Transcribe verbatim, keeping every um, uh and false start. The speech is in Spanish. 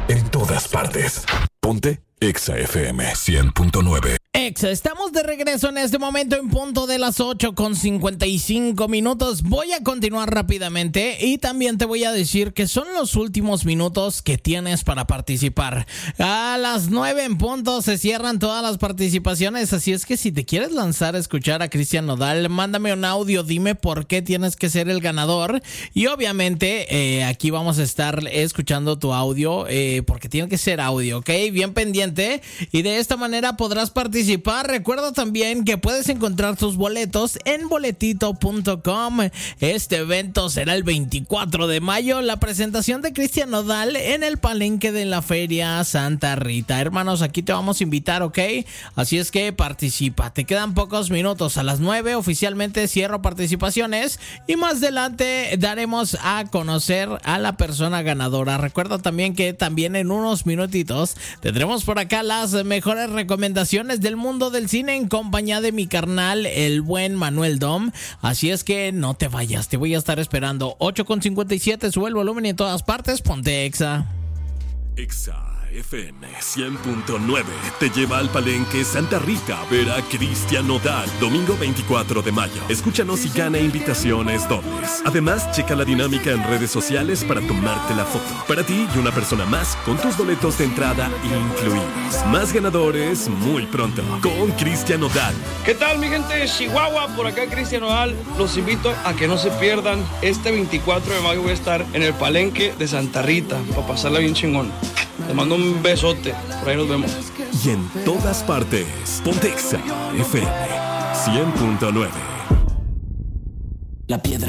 en todas partes. Ponte Exa F M cien punto nueve. Exa, estamos de regreso en este momento en punto de las ocho con cincuenta y cinco minutos. Voy a continuar rápidamente y también te voy a decir que son los últimos minutos que tienes para participar. A las nueve en punto se cierran todas las participaciones, así es que si te quieres lanzar a escuchar a Cristian Nodal, mándame un audio, dime por qué tienes que ser el ganador y obviamente eh, aquí vamos a estar escuchando tu audio eh, porque tiene que ser audio, ¿ok? Bien pendiente y de esta manera podrás participar. Recuerda también que puedes encontrar tus boletos en boletito punto com. Este evento será el veinticuatro de mayo, la presentación de Cristian Nodal en el palenque de la Feria Santa Rita. Hermanos, aquí te vamos a invitar, ¿ok? Así es que participa. Te quedan pocos minutos. A las nueve oficialmente cierro participaciones y más adelante daremos a conocer a la persona ganadora. Recuerda también que también en unos minutitos tendremos por acá las mejores recomendaciones del mundo del cine en compañía de mi carnal, el buen Manuel Dom. Así es que no te vayas, te voy a estar esperando. ocho con cincuenta y siete, sube el volumen y en todas partes, ponte Exa. Exa F M cien punto nueve te lleva al palenque Santa Rita a ver a Cristian Nodal, domingo veinticuatro de mayo. Escúchanos y gana invitaciones dobles. Además, checa la dinámica en redes sociales para tomarte la foto. Para ti y una persona más, con tus boletos de entrada incluidos. Más ganadores muy pronto con Cristian Nodal. ¿Qué tal, mi gente de Chihuahua? Por acá Cristian Nodal. Los invito a que no se pierdan. Este veinticuatro de mayo voy a estar en el palenque de Santa Rita para pasarla bien chingón. Te mando un besote, por ahí nos vemos. Y en todas partes, ponte Exa F M cien punto nueve. La piedra.